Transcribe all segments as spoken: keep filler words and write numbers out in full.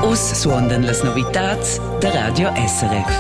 Us suondan las novitats der Radio S R F.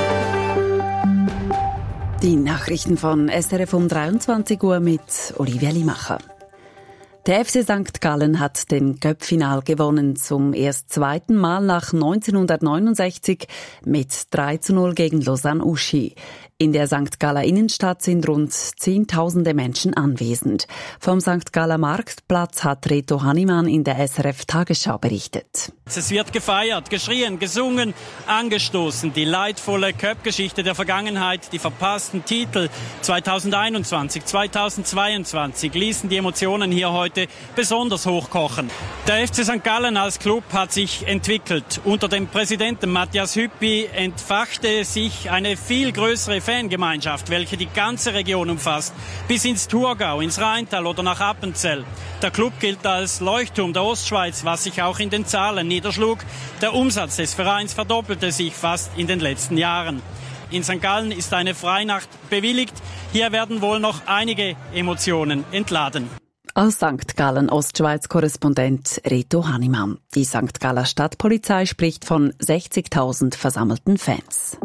Die Nachrichten von S R F um dreiundzwanzig Uhr mit Olivia Limacher. Der F C Sankt Gallen hat den Cup-Final gewonnen, zum erst zweiten Mal nach neunzehnhundertneunundsechzig mit drei zu null gegen Lausanne Uschi. In der Sankt Galler Innenstadt sind rund zehntausende Menschen anwesend. Vom Sankt Galler Marktplatz hat Reto Hannemann in der S R F-Tagesschau berichtet. Es wird gefeiert, geschrien, gesungen, angestoßen. Die leidvolle Cup-Geschichte der Vergangenheit, die verpassten Titel zweitausendeinundzwanzig, zweitausendzweiundzwanzig ließen die Emotionen hier heute besonders hochkochen. Der F C Sankt Gallen als Club hat sich entwickelt. Unter dem Präsidenten Matthias Hüppi entfachte sich eine viel größere Fangemeinschaft, welche die ganze Region umfasst, bis ins Thurgau, ins Rheintal oder nach Appenzell. Der Club gilt als Leuchtturm der Ostschweiz, was sich auch in den Zahlen niederschlug. Der Umsatz des Vereins verdoppelte sich fast in den letzten Jahren. In Sankt Gallen ist eine Freinacht bewilligt. Hier werden wohl noch einige Emotionen entladen. Aus Sankt Gallen Ostschweiz-Korrespondent Reto Hannemann. Die Sankt Galler Stadtpolizei spricht von sechzigtausend versammelten Fans.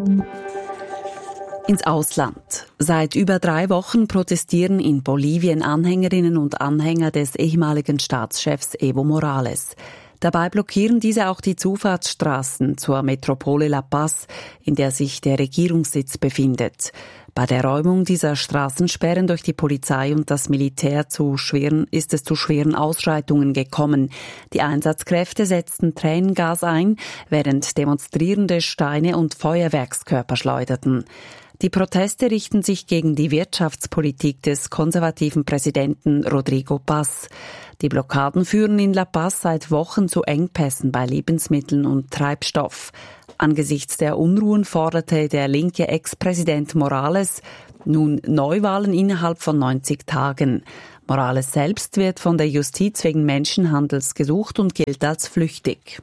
Ins Ausland. Seit über drei Wochen protestieren in Bolivien Anhängerinnen und Anhänger des ehemaligen Staatschefs Evo Morales. Dabei blockieren diese auch die Zufahrtsstraßen zur Metropole La Paz, in der sich der Regierungssitz befindet. Bei der Räumung dieser Straßensperren durch die Polizei und das Militär zu schweren, ist es zu schweren Ausschreitungen gekommen. Die Einsatzkräfte setzten Tränengas ein, während Demonstrierende Steine und Feuerwerkskörper schleuderten. Die Proteste richten sich gegen die Wirtschaftspolitik des konservativen Präsidenten Rodrigo Paz. Die Blockaden führen in La Paz seit Wochen zu Engpässen bei Lebensmitteln und Treibstoff. Angesichts der Unruhen forderte der linke Ex-Präsident Morales nun Neuwahlen innerhalb von neunzig Tagen. Morales selbst wird von der Justiz wegen Menschenhandels gesucht und gilt als flüchtig.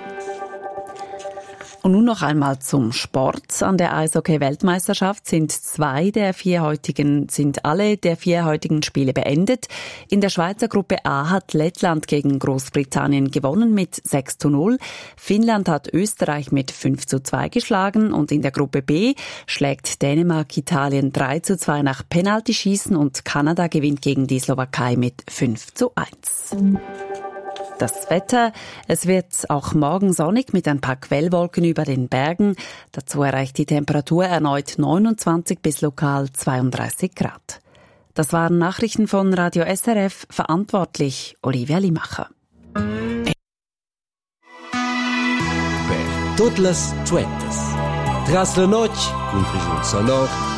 Und nun noch einmal zum Sport. An der Eishockey-Weltmeisterschaft sind zwei der vier heutigen, sind alle der vier heutigen Spiele beendet. In der Schweizer Gruppe A hat Lettland gegen Großbritannien gewonnen mit sechs zu null. Finnland hat Österreich mit fünf zu zwei geschlagen und in der Gruppe B schlägt Dänemark Italien drei zu zwei nach Penaltyschießen und Kanada gewinnt gegen die Slowakei mit fünf zu eins. Das Wetter, es wird auch morgen sonnig mit ein paar Quellwolken über den Bergen. Dazu erreicht die Temperatur erneut neunundzwanzig bis lokal zweiunddreißig Grad. Das waren Nachrichten von Radio S R F, verantwortlich Olivia Limacher. Per tutte le suetes. Tras la noche, com conjunto sonoro,